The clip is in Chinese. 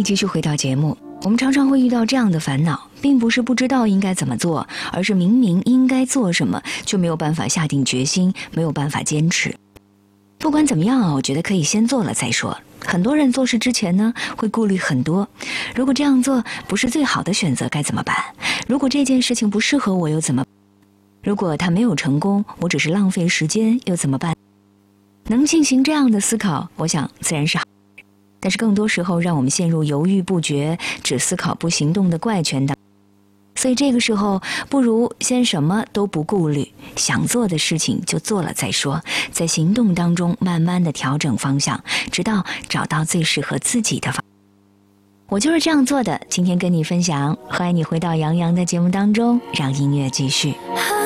继续回到节目。我们常常会遇到这样的烦恼，并不是不知道应该怎么做，而是明明应该做什么，却没有办法下定决心，没有办法坚持。不管怎么样，我觉得可以先做了再说。很多人做事之前呢，会顾虑很多。如果这样做不是最好的选择，该怎么办？如果这件事情不适合我，又怎么办？如果它没有成功，我只是浪费时间，又怎么办？能进行这样的思考，我想自然是好。但是更多时候让我们陷入犹豫不决、只思考不行动的怪圈当中。所以这个时候不如先什么都不顾虑，想做的事情就做了再说，在行动当中慢慢的调整方向，直到找到最适合自己的方向。我就是这样做的，今天跟你分享，欢迎你回到杨洋的节目当中，让音乐继续。